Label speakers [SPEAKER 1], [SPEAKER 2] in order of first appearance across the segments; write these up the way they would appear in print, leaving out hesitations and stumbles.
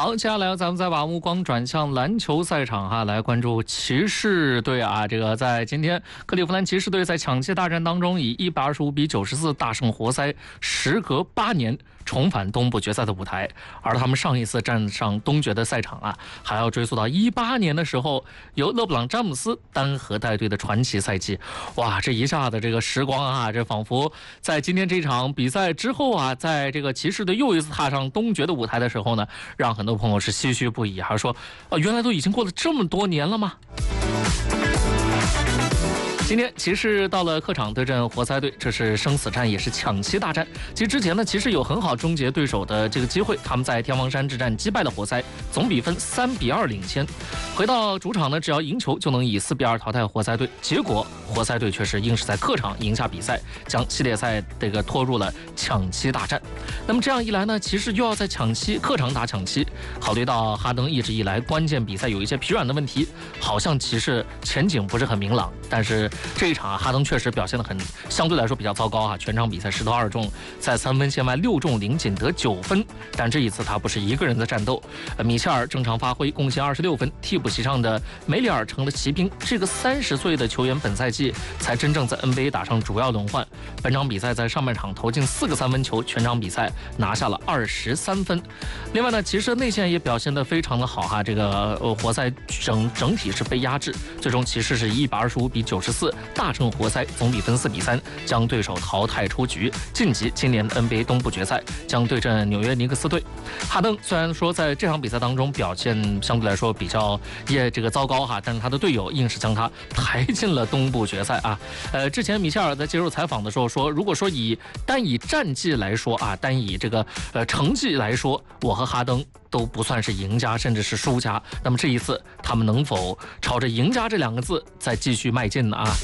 [SPEAKER 1] 好，接下来咱们再把目光转向篮球赛场哈，来关注骑士队啊。这个在今天，克利夫兰骑士队在抢七大战当中以125比94大胜活塞，时隔8年重返东部决赛的舞台。而他们上一次站上东决的赛场啊，还要追溯到18年的时候，由勒布朗·詹姆斯单核带队的传奇赛季。哇，这一下的这个时光啊，这仿佛在今天这场比赛之后啊，在这个骑士队又一次踏上东决的舞台的时候呢，让很多朋友是唏嘘不已，还说原来都已经过了这么多年了吗？今天骑士到了客场对阵活塞队，这是生死战，也是抢七大战。其实之前呢，骑士有很好终结对手的这个机会，他们在天王山之战击败了活塞，总比分3比2领先。回到主场呢，只要赢球就能以4比2淘汰活塞队。结果活塞队却是硬是在客场赢下比赛，将系列赛这个拖入了抢七大战。那么这样一来呢，骑士又要在客场打抢七。考虑到哈登一直以来关键比赛有一些疲软的问题，好像骑士前景不是很明朗。但是这一场哈登确实表现得相对来说比较糟糕啊，全场比赛10投2中，在3分线外6中0，仅得9分。但这一次他不是一个人的战斗，米切尔正常发挥，贡献26分，替补席上的梅里尔成了骑兵。这个30岁的球员本赛季才真正在 NBA 打上主要轮换。本场比赛在上半场投进4个3分球，全场比赛拿下了23分。另外呢，骑士内线也表现得非常的好哈，这个活塞整体是被压制，最终骑士是125比94大胜活塞，总比分4比3，将对手淘汰出局，晋级今年的 NBA 东部决赛，将对阵纽约尼克斯队。哈登虽然说在这场比赛当中表现相对来说比较这个糟糕哈，但是他的队友硬是将他抬进了东部决赛啊。之前米切尔在接受采访的时候说，如果说单以战绩来说啊，单以这个成绩来说，我和哈登都不算是赢家，甚至是输家。那么这一次他们能否朝着赢家这2个字再继续迈进呢啊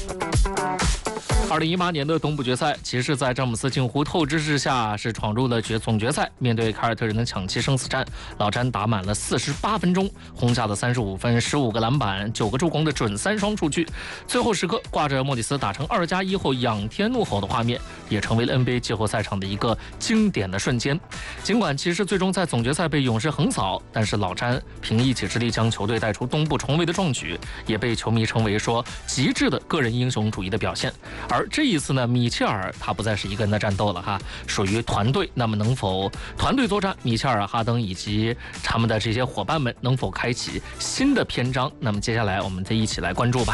[SPEAKER 1] ？2018年的东部决赛，骑士在詹姆斯近乎透支之下是闯入了总决赛，面对凯尔特人的抢七生死战，老詹打满了48分钟，轰下了35分、15个篮板、9个助攻的准3双数据。最后时刻挂着莫里斯打成2+1后仰天怒吼的画面，也成为了 NBA 季后赛场的一个经典的瞬间。尽管骑士最终在总决赛被勇士横扫，但是老詹凭一己之力将球队带出东部重围的壮举，也被球迷称为说极致的个人英雄主义的表现。而这一次呢，米切尔他不再是一个人的战斗了哈，属于团队。那么能否团队作战，米切尔、哈登以及他们的这些伙伴们能否开启新的篇章？那么接下来我们再一起来关注吧。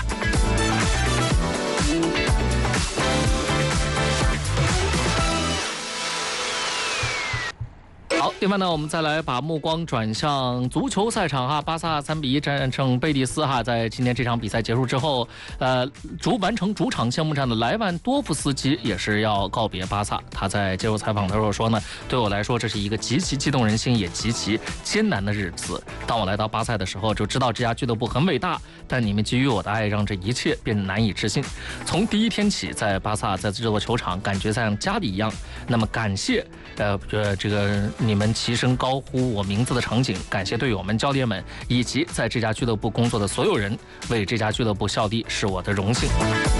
[SPEAKER 1] 好，另外呢，我们再来把目光转向足球赛场哈。巴萨3比1战胜贝蒂斯哈，在今天这场比赛结束之后，完成主场谢幕战的莱万多夫斯基也是要告别巴萨。他在接受采访的时候说呢，对我来说这是一个极其激动人心也极其艰难的日子。当我来到巴萨的时候，就知道这家俱乐部很伟大，但你们给予我的爱让这一切变得难以置信。从第一天起，在巴萨，在这座球场，感觉像家里一样。那么感谢这个你们齐声高呼我名字的场景，感谢队友们、教练们以及在这家俱乐部工作的所有人，为这家俱乐部效力是我的荣幸。